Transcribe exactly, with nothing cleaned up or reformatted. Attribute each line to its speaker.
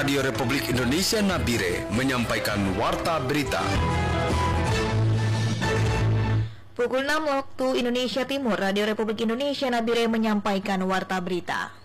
Speaker 1: Radio Republik Indonesia Nabire menyampaikan Warta Berita.
Speaker 2: Pukul enam waktu Indonesia Timur, Radio Republik Indonesia Nabire menyampaikan Warta Berita.